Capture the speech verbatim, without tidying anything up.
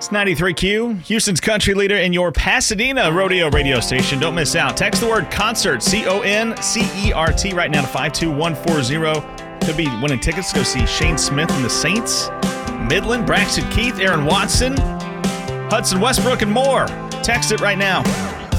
It's ninety-three Q, Houston's country leader in your Pasadena rodeo radio station. Don't miss out. Text the word concert, C O N C E R T, right now to five two one four zero. Could be winning tickets to go see Shane Smith and the Saints, Midland, Braxton Keith, Aaron Watson, Hudson Westbrook, and more. Text it right now.